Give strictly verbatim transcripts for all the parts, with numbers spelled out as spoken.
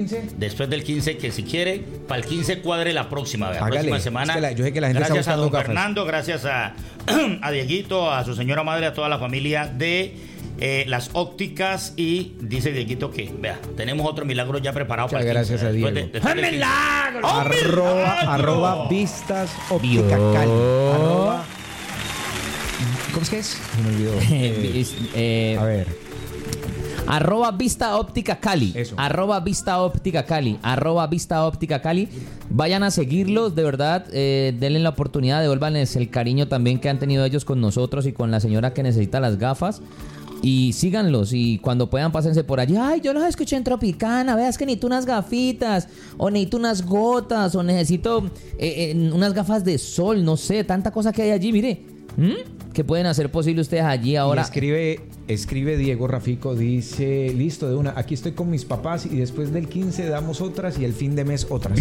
Después del quince, que si quiere, para el quince cuadre la próxima, la Hágale, próxima semana. es que la, yo sé que la gente gracias está buscando a don gafas. Fernando, gracias a, a Dieguito, a su señora madre, a toda la familia de eh, las ópticas. Y dice Dieguito que, vea, tenemos otro milagro ya preparado. Muchas para el gracias quince, a Diego. después de- después ¡Un del quince. milagro! ¡Un Arroba, milagro! arroba Vistas Óptica Cali. Arroba, ¿cómo es que es? Se me olvidó. Eh, Es, eh, a ver. Arroba Vista Óptica Cali. Eso. Arroba Vista Óptica Cali. Arroba Vista Óptica Cali. Vayan a seguirlos, de verdad. Eh, denle la oportunidad, devuélvanles el cariño también que han tenido ellos con nosotros y con la señora que necesita las gafas. Y síganlos, y cuando puedan pásense por allí. Ay, yo los escuché en Tropicana, veas que necesito unas gafitas, o necesito unas gotas, o necesito eh, eh, unas gafas de sol, no sé, tanta cosa que hay allí, mire. ¿Mm? ¿Qué pueden hacer posible ustedes allí ahora? Y escribe, escribe Diego Rafico, dice, listo, de una, aquí estoy con mis papás y después del quince damos otras y el fin de mes otras.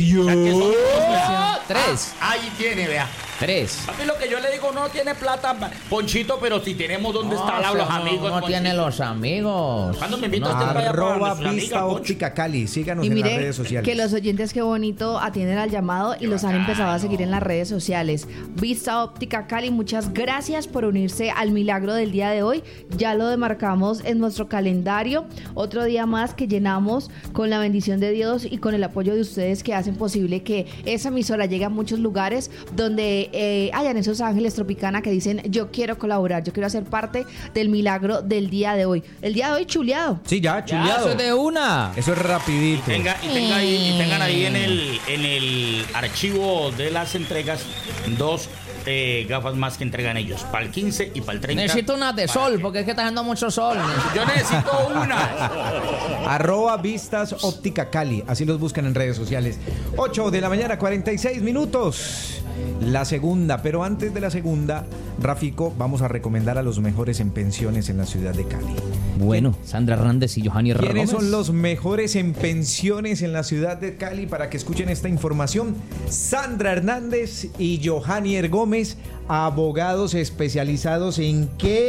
Tres. Ahí tiene, vea. Tres. A mí lo que yo le digo, no tiene plata, Ponchito, pero si tenemos dónde están No, los no, amigos. no Ponchito. tiene los amigos. ¿Cuándo me invitas usted para allá para Arroba nuestra Vista amiga, Poncho? Óptica Cali, síganos Y en las mire redes sociales. que los oyentes, qué bonito, atienden al llamado y los han empezado a seguir en las redes sociales. Vista Óptica Cali, muchas gracias por unirse al milagro del día de hoy. Ya lo demarcamos en nuestro calendario. Otro día más que llenamos con la bendición de Dios y con el apoyo de ustedes que hacen posible que esa emisora llegue a muchos lugares donde eh, hayan esos ángeles Tropicana que dicen yo quiero colaborar, yo quiero hacer parte del milagro del día de hoy. El día de hoy chuleado. Sí, ya, Ya, chuleado. eso es de una. Eso es rapidito. Tenga, y, tenga ahí, y tengan ahí en el, en el archivo de las entregas dos eh, gafas más que entregan ellos, para el quince y para el treinta. Necesito unas de para sol, que- porque es que está haciendo mucho sol. Yo necesito una. Arroba Vistas Óptica Cali, así los buscan en redes sociales. ocho de la mañana, cuarenta y seis minutos. La segunda, pero antes de la segunda, Rafico, vamos a recomendar a los mejores en pensiones en la ciudad de Cali. Bueno, Sandra Hernández y Johanny Herrera ¿Quiénes Gómez. son los mejores en pensiones en la ciudad de Cali? Para que escuchen esta información, Sandra Hernández y Johanny Gómez, abogados especializados en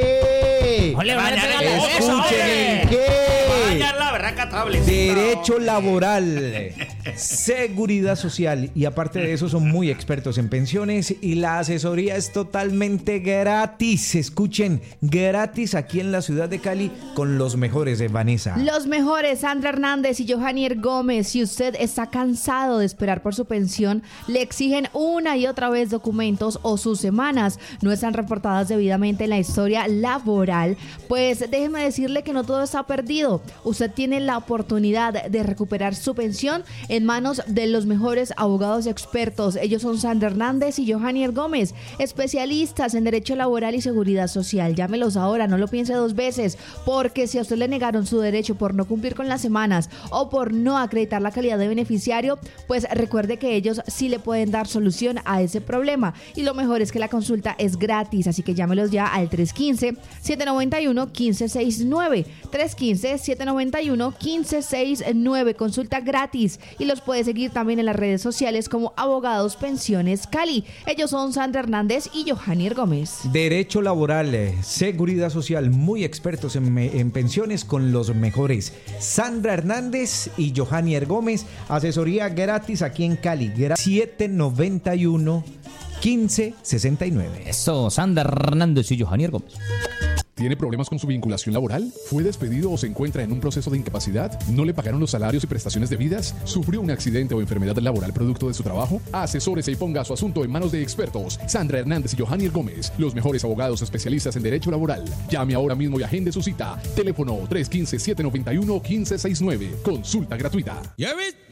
qué? Ole, ole, Mañana ole, no, eso, Escuchen, ole. ¿en qué? Vaya la berraca tablet. Derecho laboral, seguridad social y aparte de eso son muy expertos en pensiones y la asesoría es totalmente gratis. Escuchen, gratis aquí en la ciudad de Cali con los mejores de Vanessa. Los mejores, Sandra Hernández y Johanny Gómez. Si usted está cansado de esperar por su pensión, le exigen una y otra vez documentos o sus semanas no están reportadas debidamente en la historia laboral, pues déjeme decirle que no todo está perdido. Usted tiene la oportunidad de recuperar su pensión en manos de los mejores abogados expertos. Ellos son Sandra Hernández y Johanny Gómez, especialistas en derecho laboral y seguridad social. Llámelos ahora, no lo piense dos veces, porque si a usted le negaron su derecho por no cumplir con las semanas o por no acreditar la calidad de beneficiario, pues recuerde que ellos sí le pueden dar solución a ese problema. Y lo mejor es que la consulta es gratis, así que llámelos ya al tres uno cinco, siete nueve uno, uno cinco seis nueve. tres uno cinco, siete nueve uno, uno cinco seis nueve. Consulta gratis y los puede seguir también en las redes sociales como Abogados Pensiones Cali. Ellos son Sandra Hernández y Johanny Gómez. Derecho laboral, eh, seguridad social, muy expertos en, me- en pensiones con los mejores. Sandra Hernández y Johanny Gómez, asesoría gratis aquí en Cali. Gra- siete nueve uno, quince sesenta y nueve. Eso, Sandra Hernández y Johanny Gómez. ¿Tiene problemas con su vinculación laboral? ¿Fue despedido o se encuentra en un proceso de incapacidad? ¿No le pagaron los salarios y prestaciones debidas? ¿Sufrió un accidente o enfermedad laboral producto de su trabajo? Asesórese y ponga su asunto en manos de expertos. Sandra Hernández y Johanny Gómez, los mejores abogados especialistas en derecho laboral. Llame ahora mismo y agende su cita. Teléfono tres uno cinco, siete nueve uno, uno cinco seis nueve. Consulta gratuita.